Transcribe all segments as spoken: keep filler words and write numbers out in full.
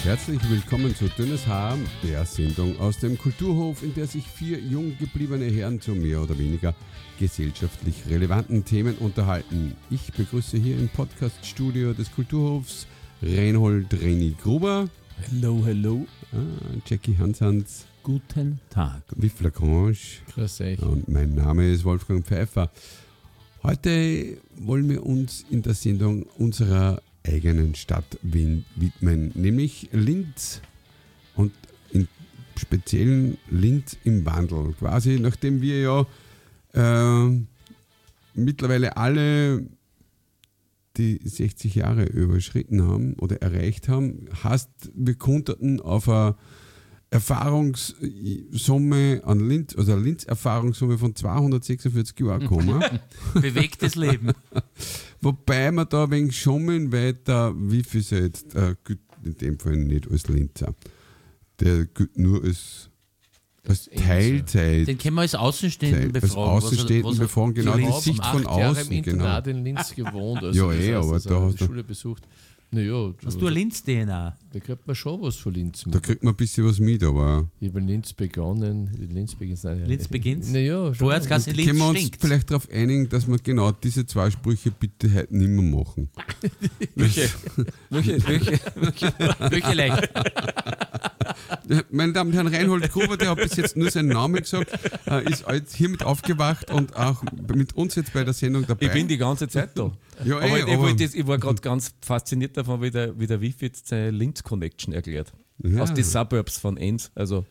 Herzlich willkommen zu Dünnes Haar, der Sendung aus dem Kulturhof, in der sich vier jung gebliebene Herren zu mehr oder weniger gesellschaftlich relevanten Themen unterhalten. Ich begrüße hier im Podcaststudio des Kulturhofs Reinhold Reni Gruber. Hello, hello. Ah, Jackie Hanshans. Guten Tag. Vive la Grange. Grüß euch. Und mein Name ist Wolfgang Pfeiffer. Heute wollen wir uns in der Sendung unserer eigenen Stadt widmen, nämlich Linz und im speziellen Linz im Wandel. Quasi nachdem wir ja äh, mittlerweile alle die sechzig Jahre überschritten haben oder erreicht haben, heißt, wir konnten auf eine Erfahrungssumme an Linz, also eine Linz-Erfahrungssumme von zweihundertsechsundvierzig Jahren kommen. Bewegtes Leben. Wobei man da ein wenig schummeln weiter, wie viel soll jetzt, äh, in dem Fall nicht als Linzer, der gilt nur als, als Teilzeit. Den können wir als Außenstehenden Zeit, befragen. Als Außenstehenden befragen, genau, die Sicht von außen. Ich habe im Internat Genau. in Linz gewohnt, also Ja, eh, das heißt, aber also da hast die du- Schule besucht. Naja, Hast du eine Linz-D N A? da kriegt man schon was von Linz Da mit. kriegt man ein bisschen was mit, aber Ich habe in Linz begonnen. Linz beginnt. Nein, Linz beginnt? Naja, schon. Vorher hat es in Linz können wir uns stinkt. vielleicht darauf einigen, dass wir genau diese zwei Sprüche bitte heute nicht mehr machen. Welche? Welche? Welche? Welche leicht? Meine Damen und Herren, Reinhold Gruber, der hat bis jetzt nur seinen Namen gesagt, äh, ist jetzt hiermit aufgewacht und auch mit uns jetzt bei der Sendung dabei. Ich bin die ganze Zeit da. Ja, aber, eh, ich, aber- wollte jetzt, ich war gerade ganz fasziniert davon, wie der, wie der Wifi jetzt seine Linz Connection erklärt. Ja. Aus den Suburbs von Enns. Also,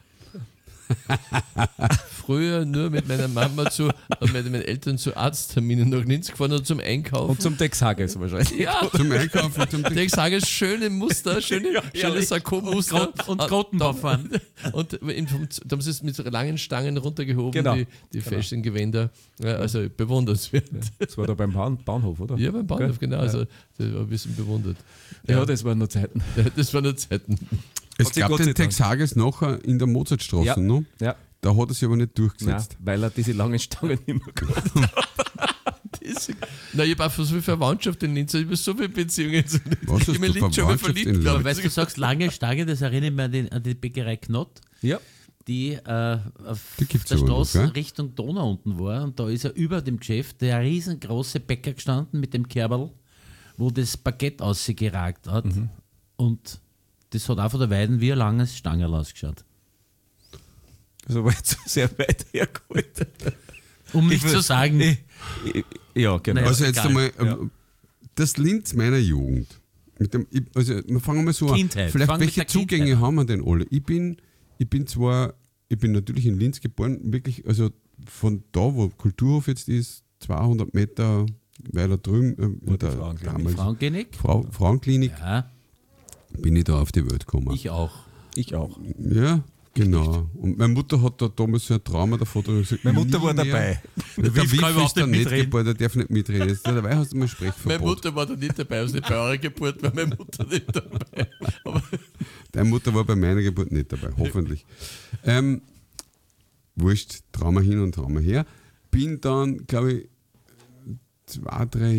Früher nur mit meiner Mama zu, und mit meinen Eltern zu Arztterminen nach Linz gefahren und zum Einkaufen. und zum Texhages wahrscheinlich. ja, Zum Einkaufen, zum ich sage es, schöne Muster, schöne, schöne Sarko-Muster. Und Grottenbach fahren. Und in, vom, da haben sie es mit so langen Stangen runtergehoben, Genau. die, die Fashion-Gewänder. Ja, also bewundernswert. Das war da beim Bahn, Bahnhof, oder? Ja, beim Bahnhof, Gell? genau. Also, das war ein bisschen bewundert. Ja, das waren noch Zeiten. Das waren nur Zeiten. Es Hat sich gab Gott den sei Dank. Texhages nachher in der Mozartstraße Ja. noch. Ja, Da hat er sich aber nicht nein, durchgesetzt. weil er diese langen Stangen nicht mehr gehabt. Das, na, ich habe auch so viel Verwandtschaft in Linz, ich habe so viele Beziehungen zu Linz. Was hast ich du bin in Linz schon mal Verwandtschaft verliebt, in glaub Aber ich. weißt du, du sagst lange Stange, das erinnert mich an die, an die Bäckerei Knott, Ja, die äh, auf Die gibt's der aber noch, Straße gell? Richtung Donau unten war. Und da ist ja über dem Geschäft der riesengroße Bäcker gestanden mit dem Kerberl, wo das Baguette ausgeragt hat. Mhm. Und das hat auch von der Weiden wie ein langes Stangerl ausgeschaut. also war jetzt sehr weit hergeholt. Um nicht Ich zu würd- sagen, Ich, ich, ja, genau. Naja, Also jetzt egal. einmal, ähm, Ja. das Linz meiner Jugend. Mit dem, ich, also wir fangen mal so an. Kindheit. Vielleicht Fang mit welche der Zugänge Kindheit an. haben wir denn alle? Ich bin, ich bin zwar, ich bin natürlich in Linz geboren, wirklich, also von da, wo Kulturhof jetzt ist, zweihundert Meter weiter drüben, äh, Wo die der Frauenklinik. damals Frauenklinik? Frau, Frauenklinik, Ja, bin ich da auf die Welt gekommen. ich auch. Ich auch. Ja, genau. Und meine Mutter hat da damals so ein Trauma davor gesagt, Meine Mutter nie war mehr. dabei. Der Wiff kann Wiff überhaupt ist da nicht nicht mitreden. geboren, der darf nicht mitreden. Jetzt dabei hast du mal Sprechverbot. Meine Mutter war da nicht dabei, also nicht bei eurer Geburt war meine Mutter nicht dabei. Aber Deine Mutter war bei meiner Geburt nicht dabei, hoffentlich. ähm, wurscht, Trauma hin und Trauma her. Bin dann, glaube ich, zwei, drei